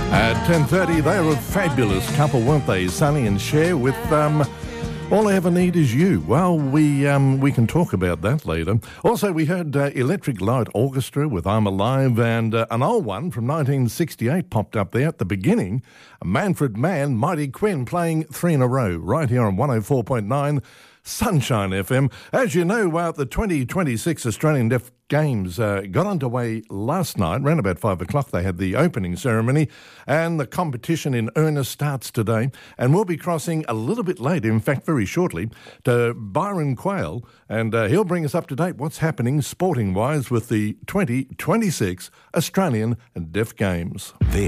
At 10:30, they were a fabulous couple, weren't they? Sonny and Cher with All I Ever Need Is You. Well, we can talk about that later. Also, we heard Electric Light Orchestra with I'm Alive, and an old one from 1968 popped up there at the beginning. Manfred Mann, Mighty Quinn playing three in a row right here on 104.9 Sunshine FM. As you know, the 2026 Australian Deaf Games got underway last night. Around about 5 o'clock they had the opening ceremony, and the competition in earnest starts today. And we'll be crossing a little bit later, in fact very shortly, to Byron Quayle, and he'll bring us up to date what's happening sporting-wise with the 2026 Australian Deaf Games.